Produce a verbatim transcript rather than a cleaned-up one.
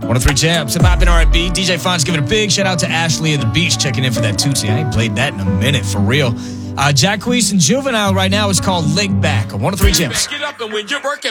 one oh three Jams, hip hop and R and B. D J Fonz giving a big shout out to Ashley at the beach checking in for that Tootsie. I ain't played that in a minute for real. Uh, Jacquees and Juvenile right now is called Lick Back on one oh three Jams.